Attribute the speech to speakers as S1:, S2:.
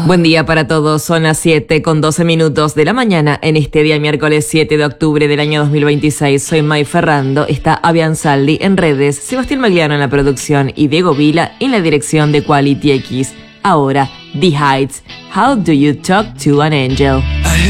S1: Buen día para todos, son las 7:12 de la mañana en este día miércoles 7 de octubre del año 2026. Soy May Ferrando, está Avian Saldi en redes, Sebastián Magliano en la producción y Diego Vila en la dirección de Quality X. Ahora, The Heights, How Do You Talk to an Angel?